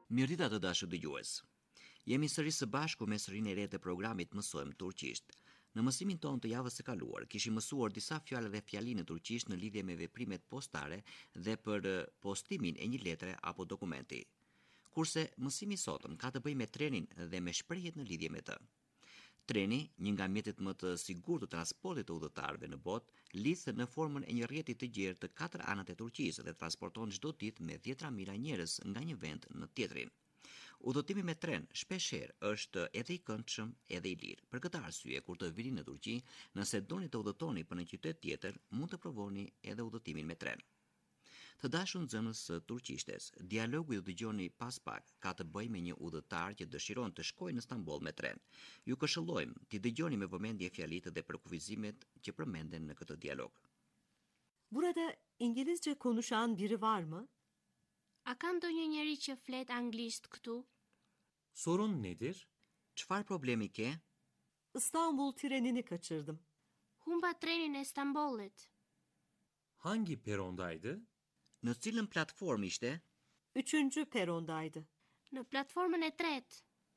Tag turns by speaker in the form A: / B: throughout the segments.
A: Mirëdita të dashur dëgjues. Jemi sërish së bashku me serinë e re të programit Mësojmë Turqisht. Në mësimin tonë të javës së kaluar, kishim mësuar disa fjalë dhe fjalinë në turqisht në lidhje me veprimet postare dhe për postimin e një letre apo dokumenti. Kurse mësimi i sotëm ka të bëjë me trenin dhe me shprehjet në lidhje me të. Treni, një nga mjetet më të sigurt të transportit të udhëtarëve në botë, lidh në formën e një rrjeti të gjerë të 4 anët e Turqisë dhe transporton çdo ditë me 10 mijëra njerëz nga një vend në tjetrin. Udhëtimi me tren shpeshherë është edhe i këndshëm edhe i lirë. Për këtë arsye, kur të vini në Turqi, nëse doni të udhëtoni për një qytet tjetër, mund të provoni edhe udhëtimin me tren. Të dashur nxënës së turqishtes, dialogu ju dëgjoni pas pak ka të bëjë me një udhëtar që dëshiron të shkojë në Stamboll me tren. Ju këshillojmë të dëgjoni me vëmendje fjalitë dhe përkufizimet që përmenden në këtë dialog.
B: Burada İngilizce konuşan biri var mı?
C: A ka ndonjë njeri që flet anglisht këtu?
D: Sorun nedir?
A: Çfarë problemi ke?
B: İstanbul trenini kaçırdım.
C: Humba trenin e Stambollit.
D: Hangi perondaydı?
A: Në cilën platformë ishte?
B: 3. perondaydı.
C: Në platformën e tretë.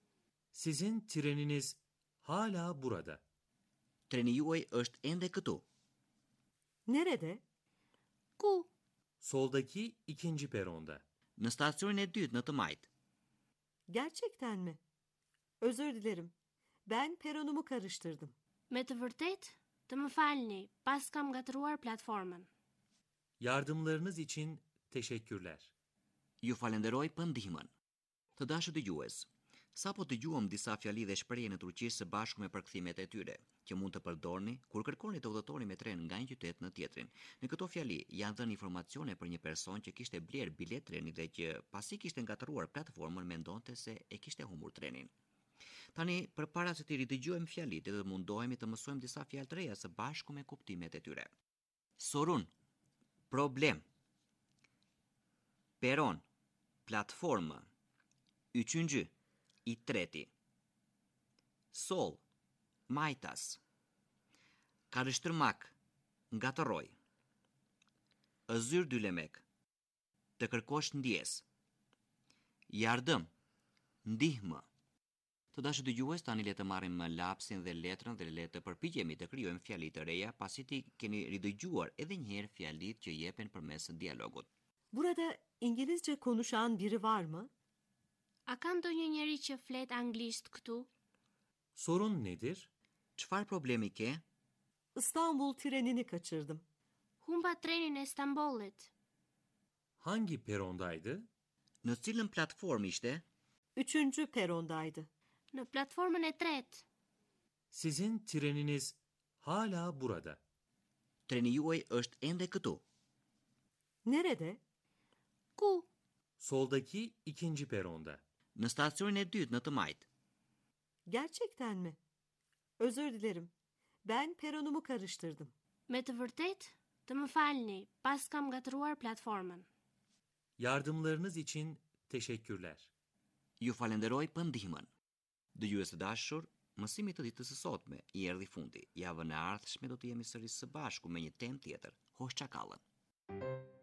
D: Sizin treniniz hala burada.
A: Treni juaj është ende këtu.
B: Nerede?
C: Ku?
D: Soldaki ikinci peronda.
A: Në stacionin e dytë në të majtë.
B: Gerçekten mi? Özür dilerim. Ben peronumu karıştırdım.
C: Me të vërtet? Të më falni, pas kam gatëruar platformën.
D: Yardımlarınız için teşekkürler.
A: Ju falenderoj për ndihmën. Të dashur dëgjues, sapo dëgjuam disa fjali dhe shprehje në turqisht së bashku me përkthimet e tyre, që mund të përdorni kur kërkoni të udhëtoni me tren nga një qytet në tjetrin. Në këto fjali janë dhënë informacione për një person që kishte bler bilet treni dhe që pasi kishte ngatëruar platformën mendonte se e kishte humbur trenin. Tani, përpara se të ridëgjojmë fjalitë, do mundohemi të mësojmë disa fjalë të reja së bashku me kuptimet e tyre. Sorun, problem. Peron, platformë. Üçüncü, i treti. Sol, majtas. Karıştırmak, ngatërroj. Özür dilemek, të kërkosh ndjes. Yardım, ndihmë. Të dashur dëgjues, tani le të marrim lapsin dhe letrën dhe le të përpiqemi të krijojmë fjali të reja pasi ti keni ridëgjuar edhe një herë fjalitë që jepen përmes dialogut.
B: Burada İngilizce konuşan biri var mı?
C: A ka ndonjë njeri që flet anglisht këtu?
D: Sorun nedir?
A: Çfarë problemi ke?
B: İstanbul trenini kaçırdım.
C: Humba trenin e Stambollit.
D: Hangi perondaydı?
A: Në cilën platformë ishte?
B: 3. perondaydı.
C: Në platformën e tretë.
D: Sizin treniniz hala burada.
A: Treni juaj është ende këtu.
B: Nerede?
C: Ku?
D: Soldaki ikinci peronda.
A: Në stacionin e dytë në të majtë.
B: Gerçekten mi? Özür dilerim. Ben peronumu karıştırdım.
C: Me të vërtet? Të më falni, pas kam gatëruar platformën.
D: Yardımlarınız için teşekkürler.
A: Ju falenderoj për ndihmën. Dëgjues të dashur, mësimi të ditës së sotme i erdhi fundi. Javën e ardhshme do të jemi sërish së bashku me një temë tjetër. Hoşça kalın.